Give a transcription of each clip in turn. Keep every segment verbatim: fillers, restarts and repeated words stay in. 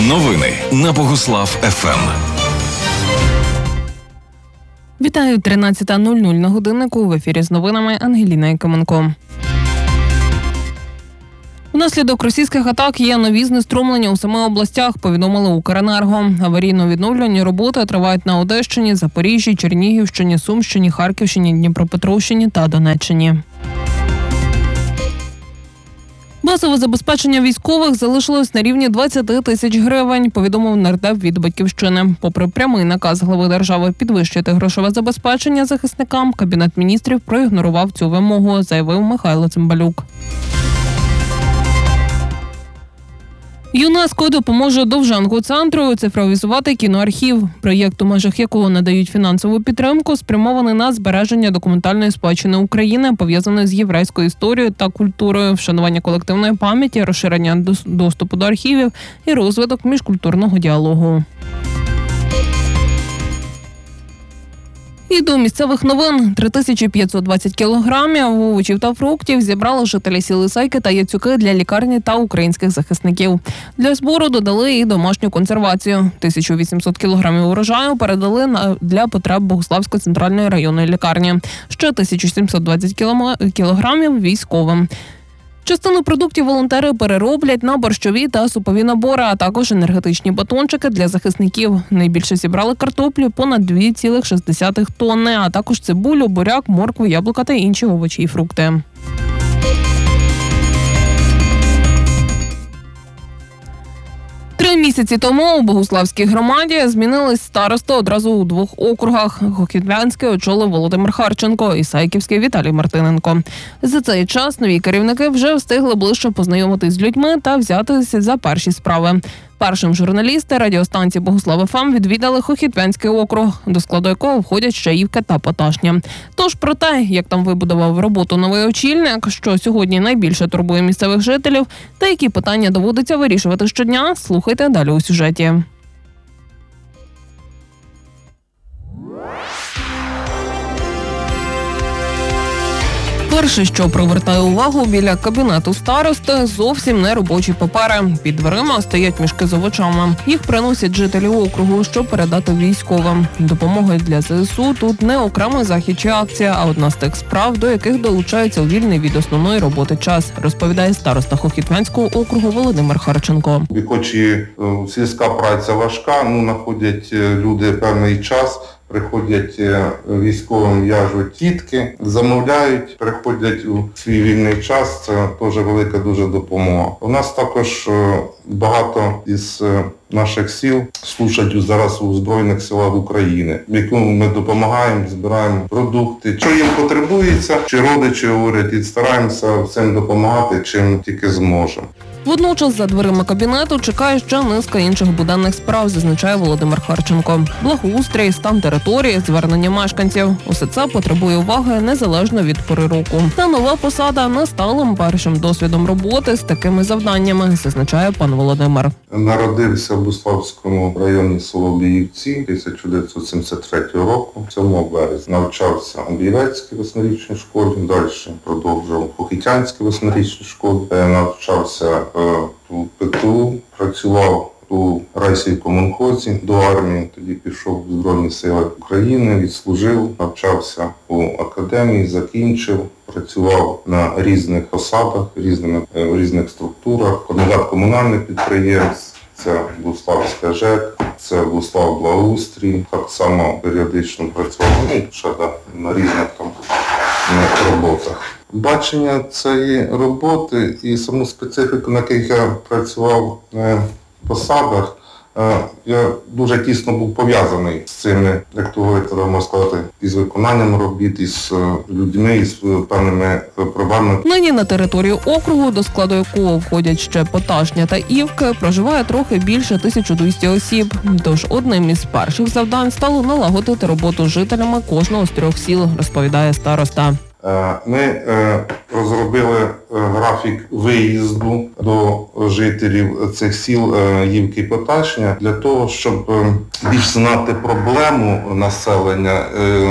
Новини на Богуслав еф ем. Вітаю, тринадцята нуль нуль на годиннику. В ефірі з новинами Ангеліна Якименко. Внаслідок російських атак є нові знеструмлення у семи областях, повідомили Укренерго. Аварійно-відновлювальні роботи тривають на Одещині, Запоріжжі, Чернігівщині, Сумщині, Харківщині, Дніпропетровщині та Донеччині. Базове забезпечення військових залишилось на рівні двадцять тисяч гривень, повідомив нардеп від «Батьківщини». Попри прямий наказ глави держави підвищити грошове забезпечення захисникам, Кабінет міністрів проігнорував цю вимогу, заявив Михайло Цимбалюк. ЮНЕСКО допоможе Довженко-центру цифровізувати кіноархів. Проєкт, у межах якого надають фінансову підтримку, спрямований на збереження документальної спадщини України, пов'язаної з єврейською історією та культурою, вшанування колективної пам'яті, розширення доступу до архівів і розвиток міжкультурного діалогу. І до місцевих новин. три тисячі п'ятсот двадцять кілограмів овочів та фруктів зібрали жителі сіл Ісайки та Яцюки для лікарні та українських захисників. Для збору додали і домашню консервацію. тисячу вісімсот кілограмів урожаю передали для потреб Богуславської центральної районної лікарні. Ще тисячу сімсот двадцять кілограмів військовим. Частину продуктів волонтери перероблять на борщові та супові набори, а також енергетичні батончики для захисників. Найбільше зібрали картоплю – понад дві цілих шість десятих тонни, а також цибулю, буряк, моркву, яблука та інші овочі і фрукти. Три місяці тому у Богуславській громаді змінились старости одразу у двох округах. Хохідвянський очолив Володимир Харченко, Ісайківський – Віталій Мартиненко. За цей час нові керівники вже встигли ближче познайомитись з людьми та взятися за перші справи. Першим журналісти радіостанції Богуслав еф ем відвідали Хохідвянський округ, до складу якого входять Щаївка та Поташня. Тож про те, як там вибудував роботу новий очільник, що сьогодні найбільше турбує місцевих жителів, та які питання доводиться вирішувати щодня, слухайте далі у сюжеті. Перше, що привертає увагу біля кабінету старости, зовсім не робочі папери. Під дверима стоять мішки з овочами. Їх приносять жителі округу, щоб передати військовим. Допомога для зе ес у тут не окремий захід чи акція, а одна з тих справ, до яких долучаються у вільний від основної роботи час, розповідає староста Хохідвянського округу Володимир Харченко. Хоч і сільська праця важка, ну, знаходять люди певний час, приходять військовим, в'яжуть тітки, замовляють, приходять у свій вільний час, це теж велика дуже допомога. У нас також багато із наших сіл служать зараз у Збройних силах України, якому ми допомагаємо, збираємо продукти. Що їм потребується, чи родичі говорять, і стараємося всім допомагати, чим тільки зможемо. Водночас за дверима кабінету чекає ще низка інших буденних справ, зазначає Володимир Харченко. Благоустрій, стан території, звернення мешканців. Усе це потребує уваги незалежно від пори року. Та нова посада не стала першим досвідом роботи з такими завданнями, зазначає пан Володимир. Народився в Буславському районі село Біївці тисяча дев'ятсот сімдесят третього року, сьомого березня. Навчався у Бієвецькій восьмирічній школі, далі продовжував у Хохітянській восьмирічній школі, навчався у пе те у, працював у райсівкомунхозі до армії, тоді пішов в Збройні Сили України, відслужив, навчався у академії, закінчив, працював на різних посадах, різними, в різних структурах, координат комунальних підприємств, це Буславська ЖЕК, це Буслав Благоустрій, так само періодично працював, ну, ще да, на різних там роботах. Бачення цієї роботи і саму специфіку, на яких я працював в посадах, я дуже тісно був пов'язаний з цими, як то говорити, можна сказати, із виконанням робіт, із людьми, із певними проблемами. Нині на території округу, до складу якого входять ще Поташня та Івки, проживає трохи більше тисяча двісті осіб. Тож одним із перших завдань стало налагодити роботу з жителями кожного з трьох сіл, розповідає староста. Ми розробили графік виїзду до жителів цих сіл Івки і Поташня для того, щоб більш знати проблему населення,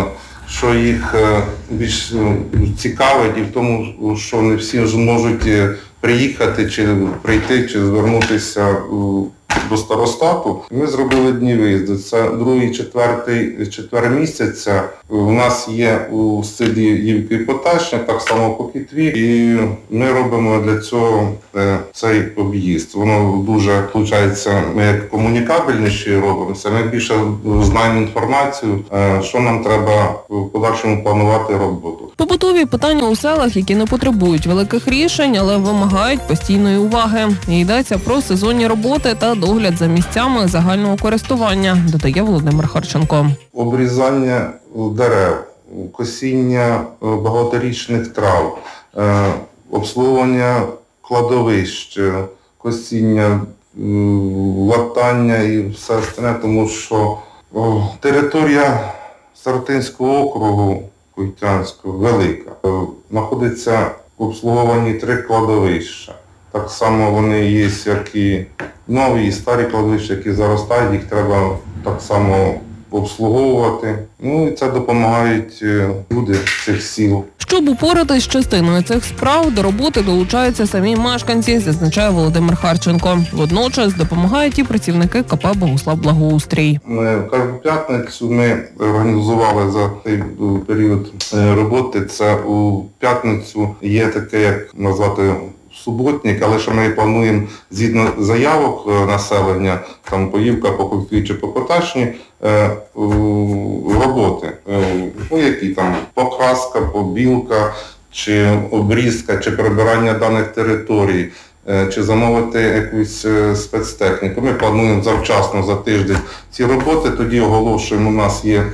що їх більш цікавить, і в тому, що не всі ж можуть приїхати, чи прийти, чи звернутися до старостату. Ми зробили дні виїзду. Це другий, четвертий, четвер місяця. У нас є у селі Ївки Поташня, так само по Хітві, і ми робимо для цього е, цей об'їзд. Воно дуже, виходить, ми як комунікабельніші робимося, ми більше знаємо інформацію, е, що нам треба в подальшому планувати роботу. Побутові питання у селах, які не потребують великих рішень, але вимагають постійної уваги. І йдеться про сезонні роботи та догляд за місцями загального користування, додає Володимир Харченко. Обрізання дерев, косіння багаторічних трав, обслуговування кладовищ, косіння, латання і все остальне, тому що територія Старостинського округу Куйтянського велика. Знаходиться в обслуговуванні три кладовища. Так само вони є, як і нові, і старі кладовища, які заростають, їх треба так само обслуговувати. Ну і це допомагають люди цих сіл. Щоб упоратись з частиною цих справ, до роботи долучаються самі мешканці, зазначає Володимир Харченко. Водночас допомагають і працівники ка пе «Богуслав Благоустрій». Кожну п'ятницю ми організували за цей період роботи. Це у п'ятницю є таке, як назвати, суботник, але що ми плануємо згідно заявок населення, там по Ївках, по Хітві чи по Поташні, роботи. Ну, які там покраска, побілка, чи обрізка, чи прибирання даних територій, чи замовити якусь спецтехніку. Ми плануємо завчасно, за тиждень ці роботи, тоді оголошуємо, у нас є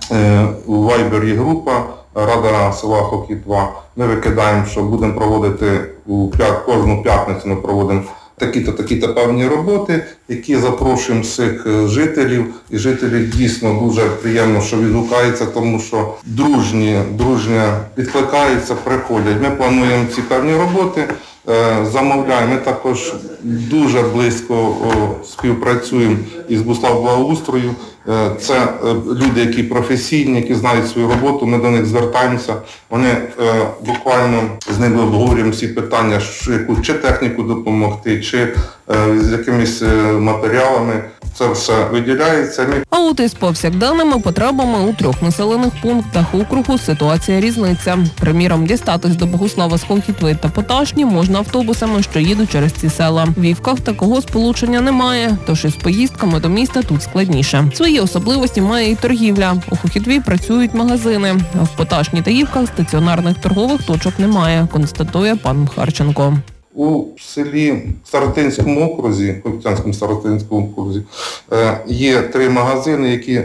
у Вайбері група Рада села Хохітва. Ми викидаємо, що будемо проводити у п'ят, кожну п'ятницю ми проводимо такі-то, такі-то певні роботи, які запрошуємо всіх жителів. І жителі дійсно дуже приємно, що відгукаються, тому що дружні, дружня відкликаються, приходять. Ми плануємо ці певні роботи, замовляємо. Ми також дуже близько співпрацюємо із Богуслав Благоустрою. Це люди, які професійні, які знають свою роботу, ми до них звертаємося. Вони буквально з ними обговорюємо всі питання, яку чи техніку допомогти, чи з якимись матеріалами. Це все виділяється. А от із повсякденними потребами у трьох населених пунктах округу ситуація різниця. Приміром, дістатись до Богуслава з Хохітви та Поташні можна автобусами, що їдуть через ці села. В Ївках такого сполучення немає, тож із поїздками до міста тут складніше. Свої особливості має і торгівля. У Хохітві працюють магазини, а в Поташні та Ївках стаціонарних торгових точок немає, констатує пан Харченко. У селі Старостинському окрузі, Куйтянському Старостинському окрузі, є три магазини, які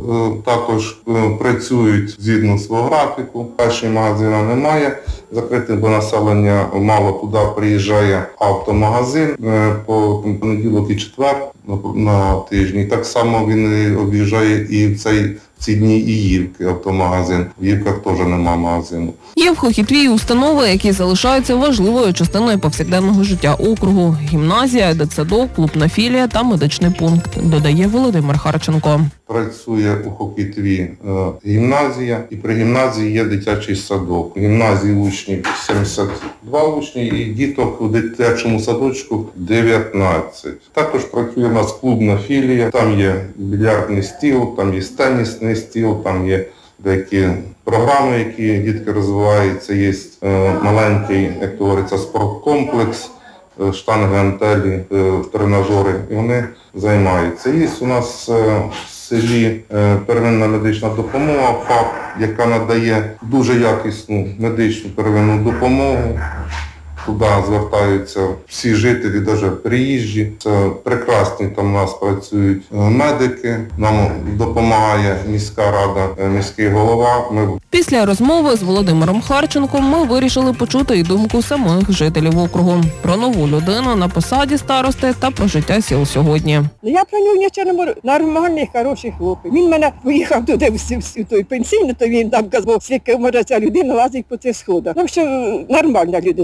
також працюють згідно свого графіку. Перший магазину немає закритий, бо населення мало туди приїжджає автомагазин по понеділок і четвер на тижні. Так само він об'їжджає і в цей ці дні і Ївки, автомагазин. В Ївках теж немає магазину. Є в Хохітві установи, які залишаються важливою частиною повсякденного життя округу. Гімназія, дитсадок, клубна філія та медичний пункт, додає Володимир Харченко. Працює у Хохітві е, гімназія, і при гімназії є дитячий садок. У гімназії учнів сімдесят два учні і діток у дитячому садочку дев'ятнадцять. Також працює у нас клубна філія, там є більярдний стіл, там є тенісний стіл, там є деякі програми, які дітки розвиваються, є е, маленький, як говориться, спорткомплекс, е, штанги, антелі, е, тренажери, і вони займаються. Є у нас е, в селі е, первинна медична допомога, ФАП, яка надає дуже якісну медичну первинну допомогу. Туди звертаються всі жителі, навіть приїжджі. Це прекрасні там у нас працюють медики, нам допомагає міська рада, міський голова. Ми... Після розмови з Володимиром Харченком ми вирішили почути і думку самих жителів округу про нову людину на посаді старости та про життя сіл сьогодні. Я про нього нічого не можу. Нормальний, хороший хлопець. Він мене поїхав туди в той пенсійний, то він там казав, скільки може ця людина лазить по цих сходах. Ну, що нормальна людина, з ним общатися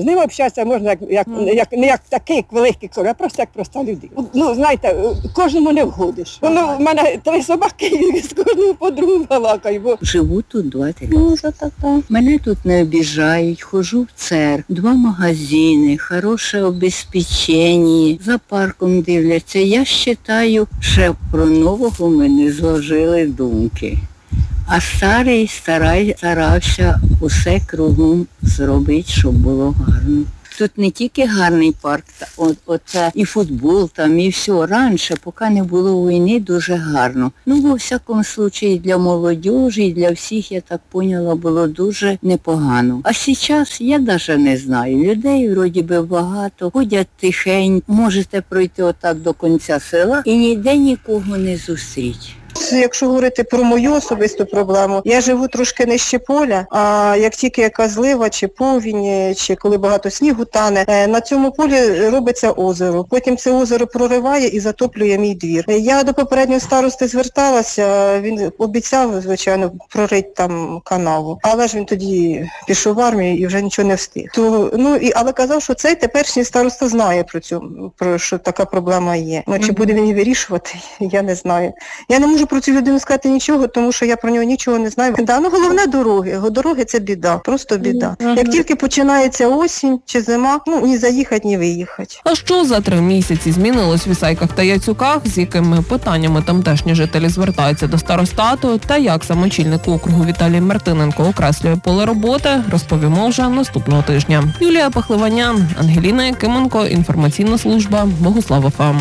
це можна як, як, як, не як такий як великий кор, а просто як проста людина. Ну, знаєте, кожному не вгодиш. Воно в мене три собаки, з кожного подругу балакаю. Бо... Живу тут двадцять років. Ну, за така. Мене тут не обіжають, хожу в церкву, два магазини, хороше обезпечення, за парком дивляться. Я вважаю, що про нового ми не зложили думки. А старий старай, старався усе кругом зробити, щоб було гарно. Тут не тільки гарний парк, от, оце і футбол там, і все. Раніше, поки не було війни, дуже гарно. Ну, во всякому случаї, для молодіжі, і для всіх, я так поняла, було дуже непогано. А зараз я навіть не знаю. Людей вроді би багато, ходять тихенько, можете пройти отак до кінця села і ніде нікого не зустріти. Якщо говорити про мою особисту проблему, я живу трошки нижче поля, а як тільки якась злива, чи повінь, чи коли багато снігу тане, на цьому полі робиться озеро. Потім це озеро прориває і затоплює мій двір. Я до попереднього старости зверталася, він обіцяв, звичайно, прорити там канаву, але ж він тоді пішов в армію і вже нічого не встиг. То, ну, і, але казав, що цей теперішній староста знає про цю, про що така проблема є. Ну, чи буде він її вирішувати, я не знаю. Я не можу про цю людину сказати нічого, тому що я про нього нічого не знаю. Да, ну головне дороги. Дороги це біда, просто біда. Mm-hmm. Як тільки починається осінь чи зима, ну ні заїхати, ні виїхати. А що за три місяці змінилось в Ісайках та Яцюках, з якими питаннями тамтешні жителі звертаються до старостату, та як сам очільник округу Віталій Мартиненко окреслює поле роботи, розповімо вже наступного тижня. Юлія Пахливанян, Ангеліна Якименко, інформаційна служба Богуслав ФМ.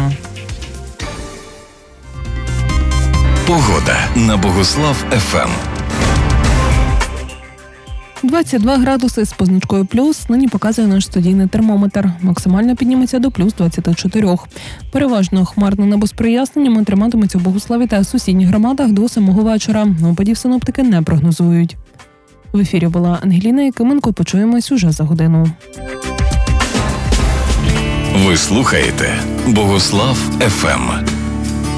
Погода на Богуслав ФМ. двадцять два градуси з позначкою плюс нині показує наш студійний термометр. Максимально підніметься до плюс двадцять чотири. Переважно хмарне небо з проясненнями триматиметься в Богуславі та сусідніх громадах до самого вечора. Опадів синоптики не прогнозують. В ефірі була Ангеліна Якименко. Почуємось уже за годину. Ви слухаєте Богуслав ФМ.